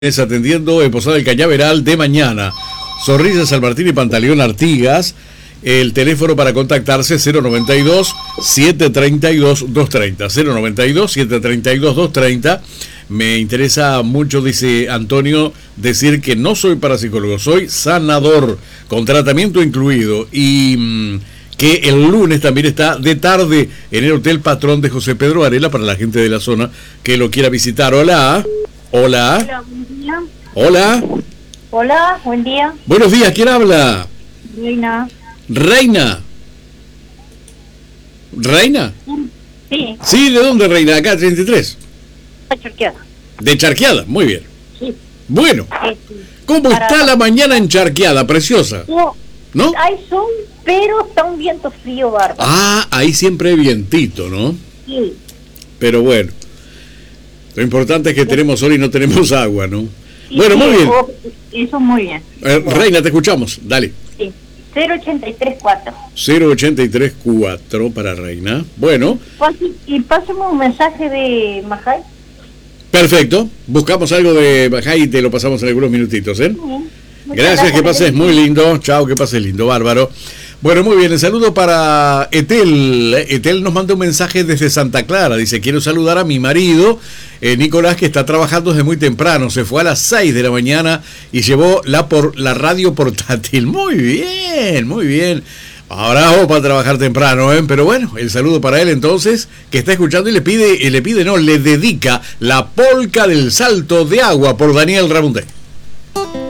Es atendiendo en Posada del Cañaveral de mañana. Zorrilla, San Martín y Pantaleón Artigas. El teléfono para contactarse 092-732-230. 092-732-230. Me interesa mucho, dice Antonio, decir que no soy parapsicólogo, soy sanador, con tratamiento incluido. Y que el lunes también está de tarde en el Hotel Patrón de José Pedro Varela para la gente de la zona que lo quiera visitar. Hola. Hola. Hola, buen día. Hola. Hola, buen día. Buenos días, ¿quién habla? Reina. Reina. ¿Reina? Sí, Sí, ¿de dónde, Reina? Acá, 33. está charqueada. De Charqueada, muy bien. Sí. Bueno, Este, ¿cómo está la mañana en Charqueada? Preciosa, no, ¿no? hay sol, pero está un viento frío, bárbaro. Ah, ahí siempre hay vientito, ¿no? Sí. Pero bueno, lo importante es que tenemos sol y no tenemos agua, ¿no? Sí, Bueno, sí, muy bien. Eso muy bien. Reina, te escuchamos, dale. Sí. 0834. 0834 para Reina. Bueno, Y pásame un mensaje de Majay. perfecto. Buscamos algo de Bajay y te lo pasamos en algunos minutitos, ¿eh? Sí. Gracias, que pases muy lindo. Chao, que pases lindo, bárbaro. Bueno, muy bien, el saludo para Etel. Etel nos manda un mensaje desde Santa Clara. Dice, quiero saludar a mi marido, Nicolás, que está trabajando desde muy temprano. Se fue a las 6 de la mañana y llevó la radio portátil. Muy bien, muy bien. Ahora vamos para trabajar temprano, ¿eh? Pero bueno, el saludo para él entonces, que está escuchando y le dedica la polca del salto de agua por Daniel Ramundé.